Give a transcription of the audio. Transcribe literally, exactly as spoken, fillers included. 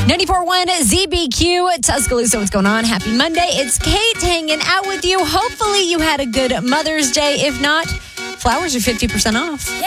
ninety-four point one Z B Q, Tuscaloosa. What's going on? Happy Monday. It's Kate hanging out with you. Hopefully you had a good Mother's Day. If not, flowers are fifty percent off.